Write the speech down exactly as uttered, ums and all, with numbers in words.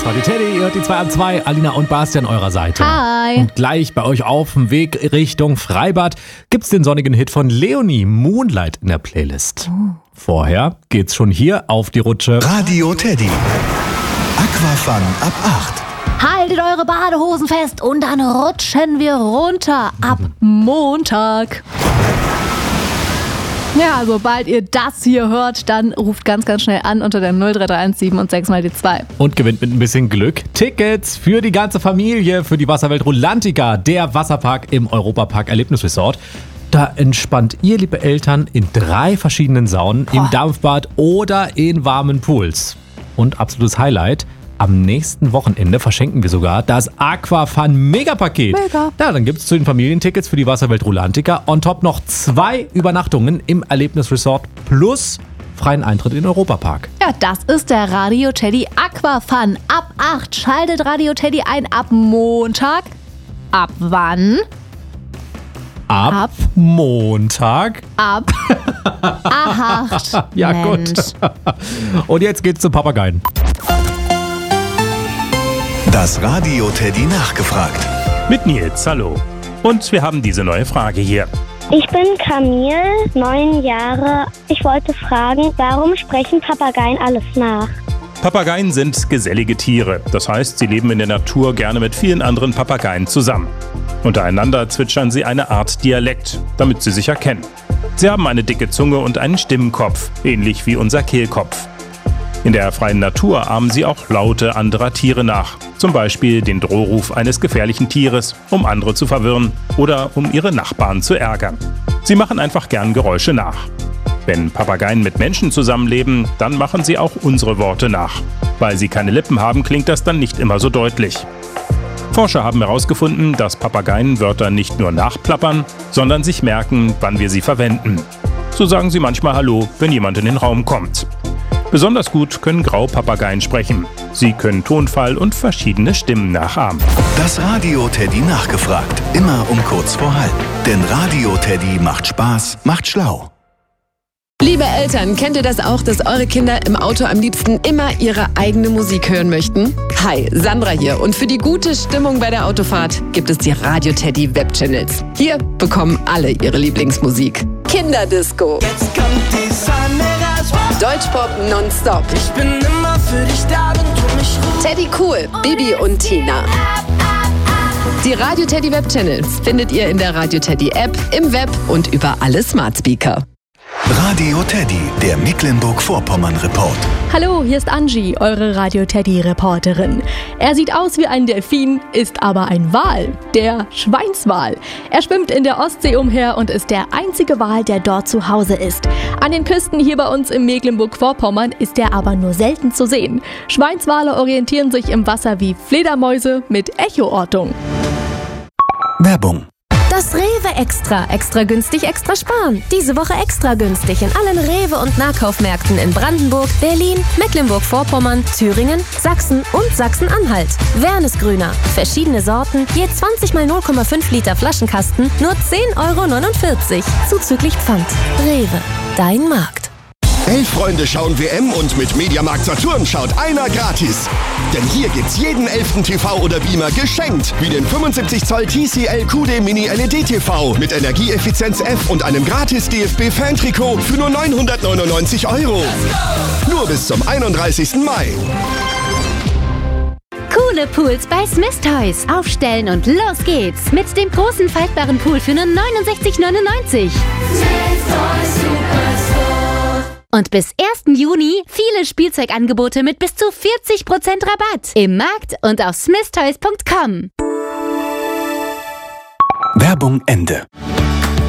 Radio Teddy, ihr hört die zwei an zwei, Alina und Basti an eurer Seite. Hi. Und gleich bei euch auf dem Weg Richtung Freibad gibt's den sonnigen Hit von Leonie, Moonlight in der Playlist. Oh. Vorher geht's schon hier auf die Rutsche. Radio Teddy. Aquafun ab acht. Haltet eure Badehosen fest und dann rutschen wir runter ab Montag. Ja, sobald ihr das hier hört, dann ruft ganz, ganz schnell an unter der null drei drei eins sieben und sechs mal die zwei. Und gewinnt mit ein bisschen Glück Tickets für die ganze Familie für die Wasserwelt Rulantica, der Wasserpark im Europapark Erlebnisresort. Da entspannt ihr, liebe Eltern, in drei verschiedenen Saunen, im Dampfbad oder in warmen Pools. Und absolutes Highlight: am nächsten Wochenende verschenken wir sogar das Aquafun Megapaket. Mega. Ja, dann gibt es zu den Familientickets für die Wasserwelt Rulantica on top noch zwei Übernachtungen im Erlebnisresort plus freien Eintritt in den Europapark. Ja, das ist der Radio Teddy Aquafun. Ab acht schaltet Radio Teddy ein ab Montag. Ab wann? Ab, Ab Montag. Ab acht. Ja, Mensch. gut. Und jetzt geht's zum Papageien. Das Radio Teddy nachgefragt. Mit Nils, hallo. Und wir haben diese neue Frage hier. Ich bin Camille, neun Jahre. Ich wollte fragen, warum sprechen Papageien alles nach? Papageien sind gesellige Tiere. Das heißt, sie leben in der Natur gerne mit vielen anderen Papageien zusammen. Untereinander zwitschern sie eine Art Dialekt, damit sie sich erkennen. Sie haben eine dicke Zunge und einen Stimmenkopf, ähnlich wie unser Kehlkopf. In der freien Natur ahmen sie auch Laute anderer Tiere nach. Zum Beispiel den Drohruf eines gefährlichen Tieres, um andere zu verwirren oder um ihre Nachbarn zu ärgern. Sie machen einfach gern Geräusche nach. Wenn Papageien mit Menschen zusammenleben, dann machen sie auch unsere Worte nach. Weil sie keine Lippen haben, klingt das dann nicht immer so deutlich. Forscher haben herausgefunden, dass Papageien Wörter nicht nur nachplappern, sondern sich merken, wann wir sie verwenden. So sagen sie manchmal Hallo, wenn jemand in den Raum kommt. Besonders gut können Graupapageien sprechen. Sie können Tonfall und verschiedene Stimmen nachahmen. Das Radio Teddy nachgefragt. Immer um kurz vor halb. Denn Radio Teddy macht Spaß, macht schlau. Liebe Eltern, kennt ihr das auch, dass eure Kinder im Auto am liebsten immer ihre eigene Musik hören möchten? Hi, Sandra hier und für die gute Stimmung bei der Autofahrt gibt es die Radio Teddy Webchannels. Hier bekommen alle ihre Lieblingsmusik. Kinderdisco. Jetzt kommt die Sonne raus. Deutschpop nonstop. Ich bin immer für dich da, wenn du mich rufst. Teddy Cool, Bibi und Tina. Die Radio Teddy Webchannels findet ihr in der Radio Teddy App, im Web und über alle Smart Speaker. Radio Teddy, der Mecklenburg-Vorpommern-Report. Hallo, hier ist Angie, eure Radio Teddy-Reporterin. Er sieht aus wie ein Delfin, ist aber ein Wal, der Schweinswal. Er schwimmt in der Ostsee umher und ist der einzige Wal, der dort zu Hause ist. An den Küsten hier bei uns im Mecklenburg-Vorpommern ist er aber nur selten zu sehen. Schweinswale orientieren sich im Wasser wie Fledermäuse mit Echoortung. Werbung. Das Rewe Extra. Extra günstig, extra sparen. Diese Woche extra günstig in allen Rewe- und Nahkaufmärkten in Brandenburg, Berlin, Mecklenburg-Vorpommern, Thüringen, Sachsen und Sachsen-Anhalt. Wernesgrüner. Verschiedene Sorten, je zwanzig mal null Komma fünf Liter Flaschenkasten, nur zehn Euro neunundvierzig. Zuzüglich Pfand. Rewe. Dein Markt. Elf Freunde schauen W M und mit Mediamarkt Saturn schaut einer gratis. Denn hier gibt's jeden elften T V oder Beamer geschenkt. Wie den fünfundsiebzig Zoll T C L Q D Mini L E D T V mit Energieeffizienz F und einem gratis D F B-Fan-Trikot für nur neunhundertneunundneunzig Euro. Nur bis zum einunddreißigsten Mai. Coole Pools bei Smith Toys. Aufstellen und los geht's. Mit dem großen faltbaren Pool für nur neunundsechzig neunundneunzig. Smith Toys Superstore. Und bis ersten Juni viele Spielzeugangebote mit bis zu vierzig Prozent Rabatt. Im Markt und auf smith toys punkt com. Werbung Ende.